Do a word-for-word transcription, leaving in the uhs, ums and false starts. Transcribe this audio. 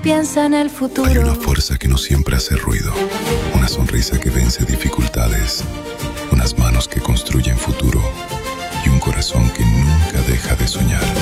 piensa en el futuro. Hay una fuerza que no siempre hace ruido, una sonrisa que vence dificultades, unas manos que construyen futuro y un corazón que nunca deja de soñar.